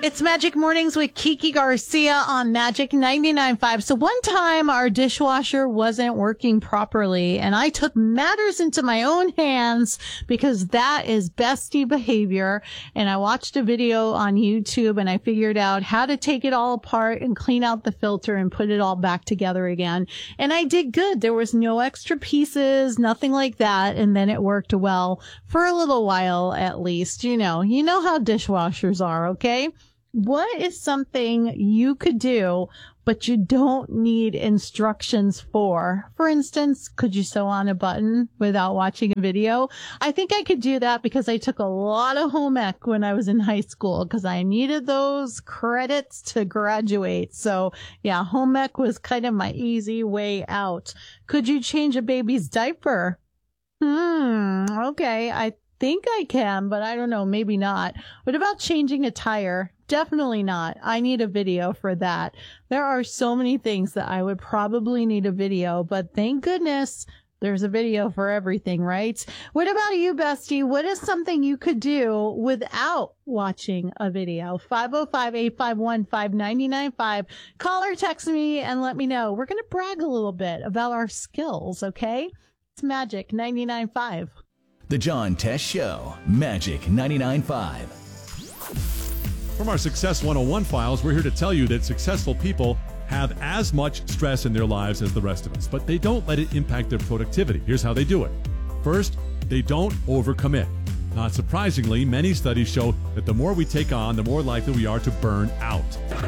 It's Magic Mornings with Kiki Garcia on Magic 99.5. So one time our dishwasher wasn't working properly and I took matters into my own hands because that is bestie behavior. And I watched a video on YouTube and I figured out how to take it all apart and clean out the filter and put it all back together again. And I did good. There was no extra pieces, nothing like that. And then it worked well for a little while at least. You know how dishwashers are, okay? What is something you could do, but you don't need instructions for? For instance, could you sew on a button without watching a video? I think I could do that because I took a lot of home ec when I was in high school because I needed those credits to graduate. So yeah, home ec was kind of my easy way out. Could you change a baby's diaper? Okay. I think I can, but I don't know. Maybe not. What about changing a tire? Definitely not. I need a video for that. There are so many things that I would probably need a video, but thank goodness there's a video for everything, right? What about you, bestie? What is something you could do without watching a video? 505-851-5995. Call or text me and let me know. We're going to brag a little bit about our skills, okay? It's Magic 99.5. The John Test Show, Magic 99.5. From our Success 101 files, we're here to tell you that successful people have as much stress in their lives as the rest of us, but they don't let it impact their productivity. Here's how they do it. First, they don't overcommit. Not surprisingly, many studies show that the more we take on, the more likely we are to burn out.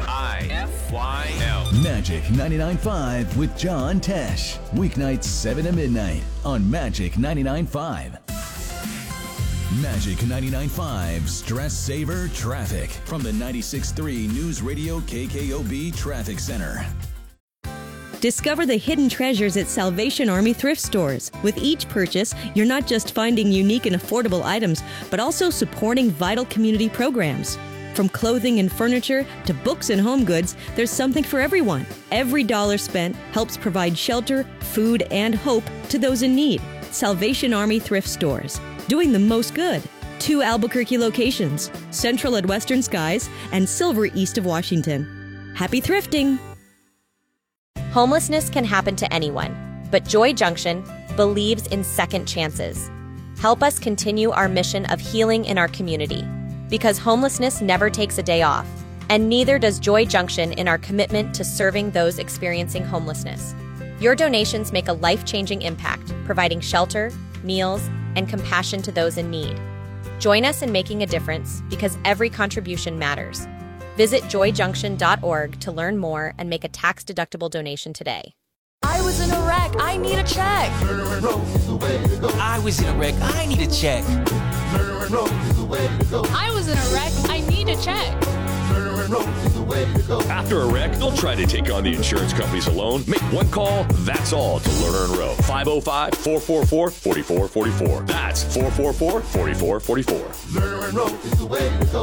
IFYL. Magic 99.5 with John Tesh. Weeknights 7 to midnight on Magic 99.5. Magic 99.5 Stress Saver Traffic from the 96.3 News Radio KKOB Traffic Center. Discover the hidden treasures at Salvation Army thrift stores. With each purchase, you're not just finding unique and affordable items, but also supporting vital community programs. From clothing and furniture to books and home goods, there's something for everyone. Every dollar spent helps provide shelter, food, and hope to those in need. Salvation Army thrift stores. Doing the most good. 2 Albuquerque locations, Central at Western Skies and Silver east of Washington. Happy thrifting! Homelessness can happen to anyone, but Joy Junction believes in second chances. Help us continue our mission of healing in our community, because homelessness never takes a day off, and neither does Joy Junction in our commitment to serving those experiencing homelessness. Your donations make a life-changing impact, providing shelter, meals, and compassion to those in need. Join us in making a difference because every contribution matters. Visit joyjunction.org to learn more and make a tax-deductible donation today. I was in a wreck. I need a check. I was in a wreck. I need a check. I was in a wreck. I need a check. After a wreck, don't try to take on the insurance companies alone. Make one call, that's all, to Lerner and Rowe. 505-444-4444. That's 444-4444. Lerner and Rowe is the way to go.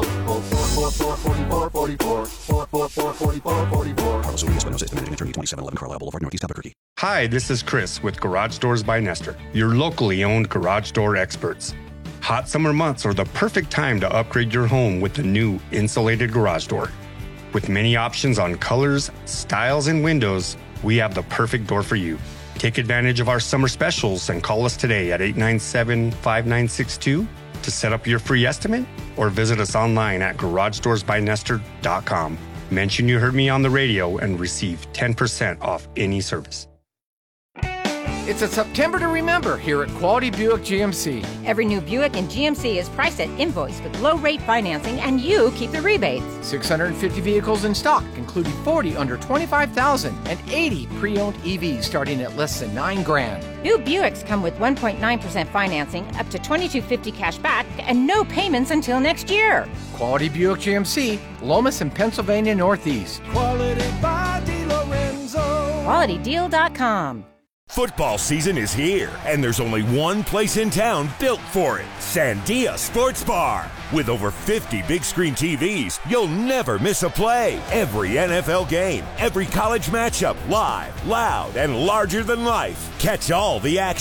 444-4444. Carlos Urias, Buenos Aires, Managing Attorney, 2711 Carlisle Boulevard, Northeast Albuquerque. Hi, this is Chris with Garage Doors by Nestor, your locally owned garage door experts. Hot summer months are the perfect time to upgrade your home with the new insulated garage door. With many options on colors, styles, and windows, we have the perfect door for you. Take advantage of our summer specials and call us today at 897-5962 to set up your free estimate or visit us online at garageDoorsByNestor.com. Mention you heard me on the radio and receive 10% off any service. It's a September to remember here at Quality Buick GMC. Every new Buick in GMC is priced at invoice with low-rate financing, and you keep the rebates. 650 vehicles in stock, including 40 under $25,000 and 80 pre-owned EVs starting at less than $9,000. New Buicks come with 1.9% financing, up to $2,250 cash back, and no payments until next year. Quality Buick GMC, Lomas and Pennsylvania Northeast. Quality by DeLorenzo. QualityDeal.com. Football season is here, and there's only one place in town built for it, Sandia Sports Bar. With over 50 big screen TVs, you'll never miss a play. Every NFL game, every college matchup, live, loud, and larger than life. Catch all the action.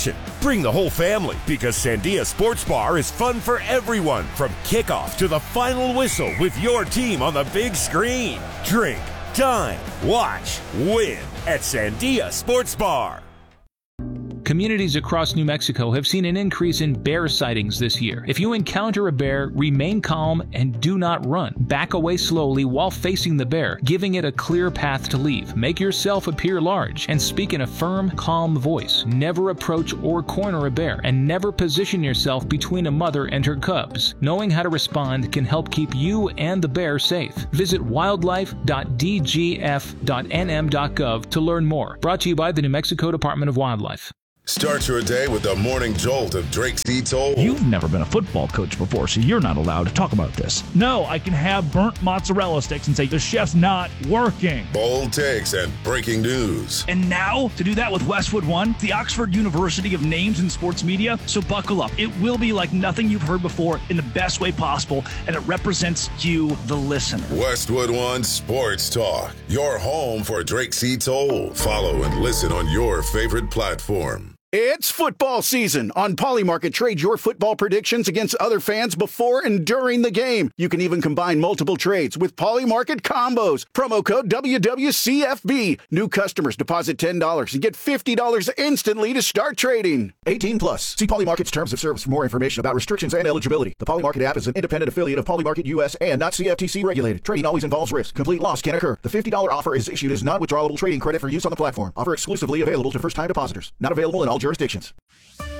Bring the whole family because Sandia Sports Bar is fun for everyone from kickoff to the final whistle with your team on the big screen. Drink, dine, watch, win at Sandia Sports Bar. Communities across New Mexico have seen an increase in bear sightings this year. If you encounter a bear, remain calm and do not run. Back away slowly while facing the bear, giving it a clear path to leave. Make yourself appear large and speak in a firm, calm voice. Never approach or corner a bear, and never position yourself between a mother and her cubs. Knowing how to respond can help keep you and the bear safe. Visit wildlife.dgf.nm.gov to learn more. Brought to you by the New Mexico Department of Wildlife. Start your day with the morning jolt of Drake C. Toll. You've never been a football coach before, so you're not allowed to talk about this. No, I can have burnt mozzarella sticks and say, the chef's not working. Bold takes and breaking news. And now, to do that with Westwood One, the Oxford University of Names in Sports Media, so buckle up. It will be like nothing you've heard before in the best way possible, and it represents you, the listener. Westwood One Sports Talk, your home for Drake C. Toll. Follow and listen on your favorite platform. It's football season. On Polymarket, trade your football predictions against other fans before and during the game. You can even combine multiple trades with Polymarket combos. Promo code WWCFB. New customers deposit $10 and get $50 instantly to start trading. 18 plus. See Polymarket's terms of service for more information about restrictions and eligibility. The Polymarket app is an independent affiliate of Polymarket US and not CFTC regulated. Trading always involves risk. Complete loss can occur. The $50 offer is issued as non-withdrawable trading credit for use on the platform. Offer exclusively available to first-time depositors. Not available in all jurisdictions.